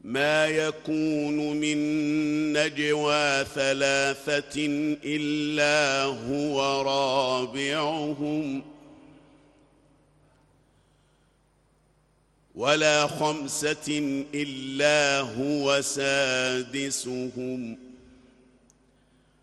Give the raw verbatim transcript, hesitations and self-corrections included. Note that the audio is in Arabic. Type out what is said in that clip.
ما يكون من نجوى ثلاثة إلا هو رابعهم ولا خمسة إلا هو سادسهم